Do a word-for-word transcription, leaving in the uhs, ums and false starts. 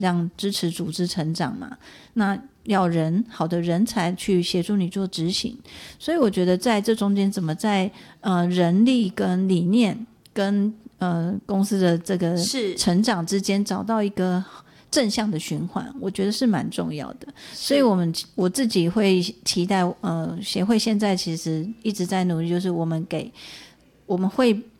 让支持组织成长嘛，那要人好的人才去协助你做执行。所以我觉得在这中间怎么在呃人力跟理念跟呃公司的这个成长之间找到一个正向的循环，我觉得是蛮重要的。所以我们我自己会期待呃协会现在其实一直在努力，就是我们给我们会